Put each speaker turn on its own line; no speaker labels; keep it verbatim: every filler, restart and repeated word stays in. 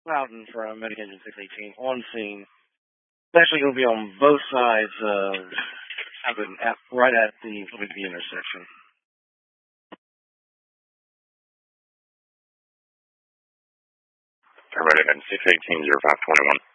Houghton from Medic Engine six eighteen on scene. It's actually going to be on both sides of Houghton, at, right at the Flipping V intersection.
Medic Engine six eighteen, zero five twenty-one.